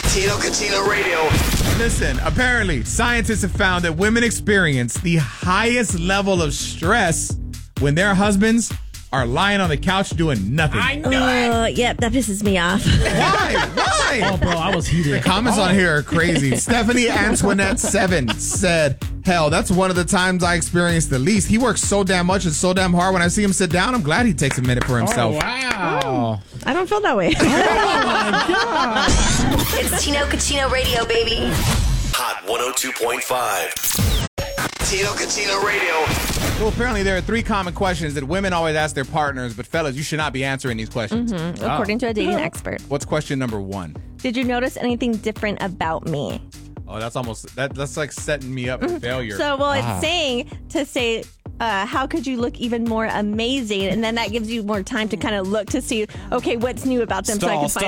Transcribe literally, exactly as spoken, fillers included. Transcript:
Tino Cucino Radio. Listen, apparently, scientists have found that women experience the highest level of stress when their husbands are lying on the couch doing nothing. I know uh, it. Yep, that pisses me off. Why? Why? Oh, bro, I was heated. The comments oh. on here are crazy. Stephanie Antoinette seven said, hell, that's one of the times I experience the least. He works so damn much and so damn hard. When I see him sit down, I'm glad he takes a minute for himself. Oh, wow. Oh, I don't feel that way. Oh, my God. It's Tino Cucino Radio, baby. Hot one oh two point five. Tino Cucino Radio. Well, apparently there are three common questions that women always ask their partners, but fellas, you should not be answering these questions. Mm-hmm. Wow. According to a dating expert. What's question number one? Did you notice anything different about me? Oh, that's almost, that, that's like setting me up for failure. So, well, ah. it's saying to say, uh, how could you look even more amazing? And then that gives you more time to kind of look to see, okay, what's new about them Stall, so I can stall. find